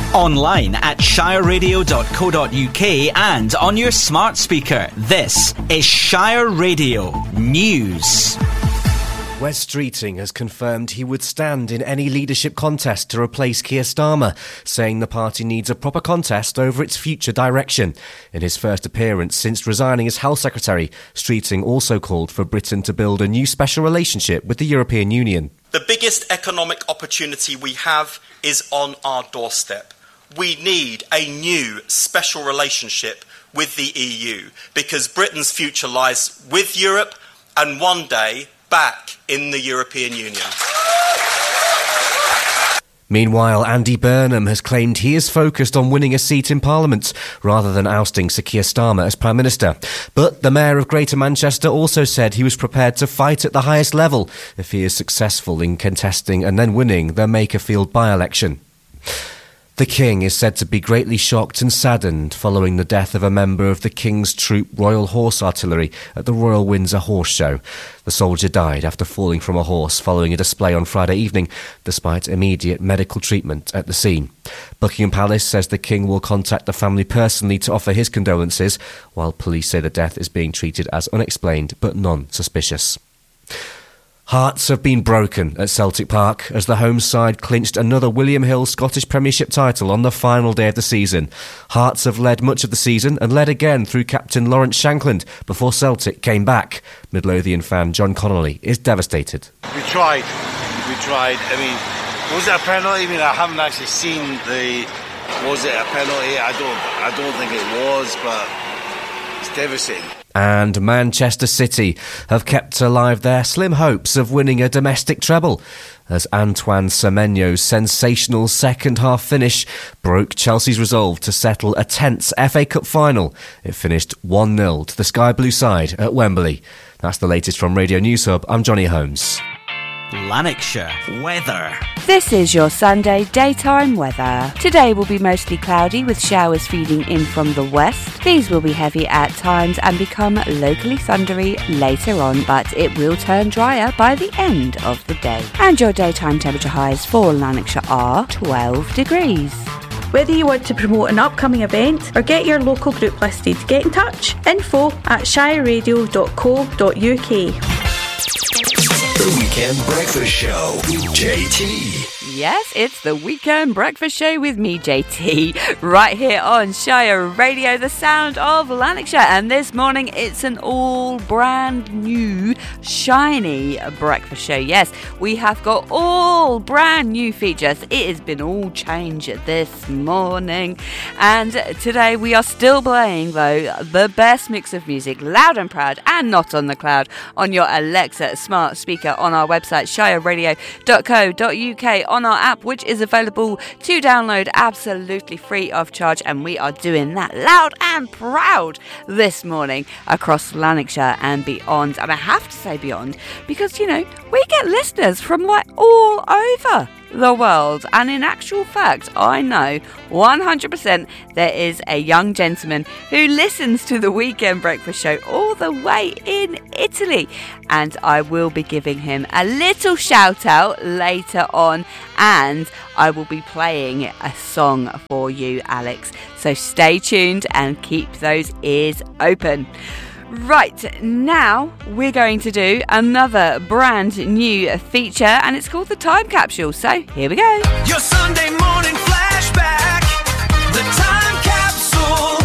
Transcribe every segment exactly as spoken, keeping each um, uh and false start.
Online at shire radio dot co dot uk and on your smart speaker. This is Shire Radio News. Wes Streeting has confirmed he would stand in any leadership contest to replace Keir Starmer, saying the party needs a proper contest over its future direction. In his first appearance since resigning as Health Secretary, Streeting also called for Britain to build a new special relationship with the European Union. The biggest economic opportunity we have is on our doorstep. We need a new special relationship with the E U because Britain's future lies with Europe and one day back in the European Union. Meanwhile, Andy Burnham has claimed he is focused on winning a seat in Parliament rather than ousting Sir Keir Starmer as Prime Minister. But the Mayor of Greater Manchester also said he was prepared to fight at the highest level if he is successful in contesting and then winning the Makerfield by-election. The King is said to be greatly shocked and saddened following the death of a member of the King's Troop Royal Horse Artillery at the Royal Windsor Horse Show. The soldier died after falling from a horse following a display on Friday evening, despite immediate medical treatment at the scene. Buckingham Palace says the King will contact the family personally to offer his condolences, while police say the death is being treated as unexplained but non-suspicious. Hearts have been broken at Celtic Park as the home side clinched another William Hill Scottish Premiership title on the final day of the season. Hearts have led much of the season and led again through captain Lawrence Shankland before Celtic came back. Midlothian fan John Connolly is devastated. We tried. We tried. I mean, was it a penalty? I mean, I haven't actually seen the... Was it a penalty? I don't, I don't think it was, but it's devastating. And Manchester City have kept alive their slim hopes of winning a domestic treble as Antoine Semenyo's sensational second-half finish broke Chelsea's resolve to settle a tense F A Cup final. It finished one nil to the Sky Blue side at Wembley. That's the latest from Radio News Hub. I'm Johnny Holmes. Lanarkshire weather. This is your Sunday daytime weather. Today will be mostly cloudy with showers feeding in from the west. These will be heavy at times and become locally thundery later on, but it will turn drier by the end of the day. And your daytime temperature highs for Lanarkshire are twelve degrees. Whether you want to promote an upcoming event or get your local group listed, get in touch. Info at shire radio dot co dot uk. The Weekend Breakfast Show with J T. Yes, it's the Weekend Breakfast Show with me, J T, right here on Shire Radio, the sound of Lanarkshire. And this morning, it's an all brand new, shiny breakfast show. Yes, we have got all brand new features. It has been all changed this morning. And today, we are still playing, though, the best mix of music, loud and proud and not on the cloud, on your Alexa smart speaker, on our website, shire radio dot co dot uk, on our app, which is available to download absolutely free of charge. And we are doing that loud and proud this morning across Lanarkshire and beyond. And I have to say beyond because, you know, we get listeners from like all over the world, and in actual fact I know one hundred percent there is a young gentleman who listens to the Weekend Breakfast Show all the way in Italy, and I will be giving him a little shout out later on, and I will be playing a song for you, Alex, so stay tuned and keep those ears open. Right, now we're going to do another brand new feature, and it's called The Time Capsule. So here we go. Your Sunday morning flashback, The Time Capsule.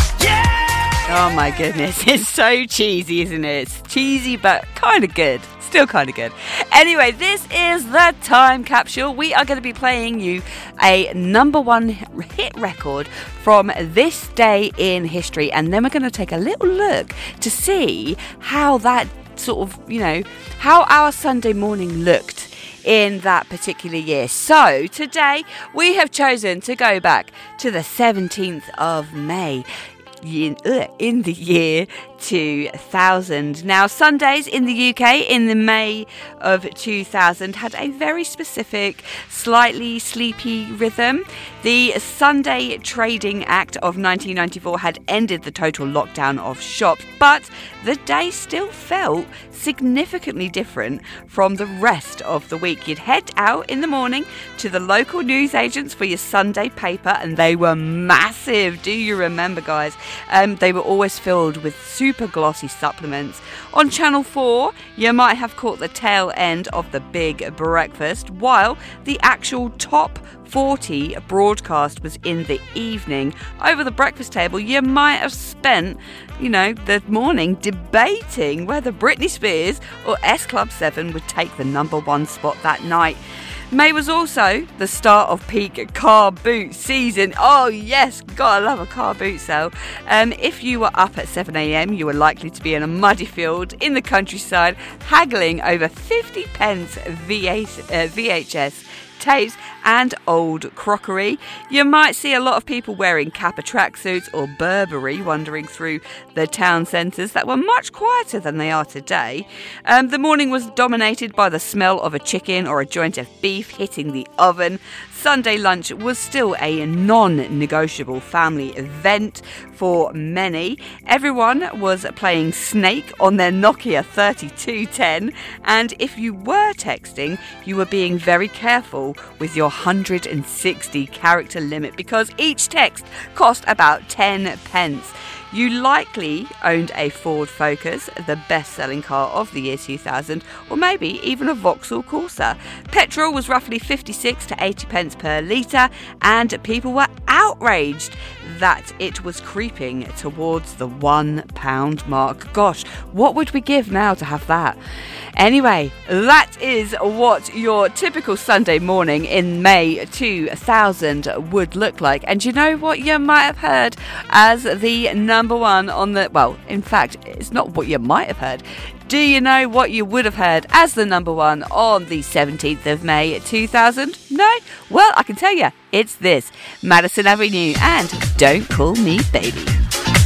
Yeah! Oh my goodness, it's so cheesy, isn't it? It's cheesy but kind of good. Still kind of good. Anyway, this is The Time Capsule. We are going to be playing you a number one hit record from this day in history, and then we're going to take a little look to see how that sort of, you know, how our Sunday morning looked in that particular year. So today we have chosen to go back to the seventeenth of May in the year two thousand. Now, Sundays in the U K in the May of two thousand had a very specific, slightly sleepy rhythm. The Sunday Trading Act of nineteen ninety-four had ended the total lockdown of shops, but the day still felt significantly different from the rest of the week. You'd head out in the morning to the local newsagents for your Sunday paper, and they were massive. Do you remember, guys? Um, they were always filled with super glossy supplements. On Channel four, you might have caught the tail end of the big breakfast, while the actual top forty broadcast was in the evening. Over the breakfast table, you might have spent, you know, the morning debating whether Britney Spears or S Club seven would take the number one spot that night. May was also the start of peak car boot season. Oh yes, gotta love a car boot sale. Um, if you were up at seven a.m, you were likely to be in a muddy field in the countryside, haggling over fifty pence V H S tapes and old crockery. You might see a lot of people wearing Kappa tracksuits or Burberry wandering through the town centres that were much quieter than they are today. Um, the morning was dominated by the smell of a chicken or a joint of beef hitting the oven. Sunday lunch was still a non-negotiable family event for many. Everyone was playing Snake on their Nokia thirty-two ten, and if you were texting, you were being very careful with your one hundred sixty character limit because each text cost about ten pence. You likely owned a Ford Focus, the best-selling car of the year two thousand, or maybe even a Vauxhall Corsa. Petrol was roughly fifty-six to eighty pence per litre, and people were outraged that it was creeping towards the one pound mark. Gosh, what would we give now to have that? Anyway, that is what your typical Sunday morning in May two thousand would look like. And you know what you might have heard as the number one on the... Well, in fact, it's not what you might have heard. Do you know what you would have heard as the number one on the seventeenth of May two thousand? No? Well, I can tell you, it's this. Madison Avenue and Don't Call Me Baby.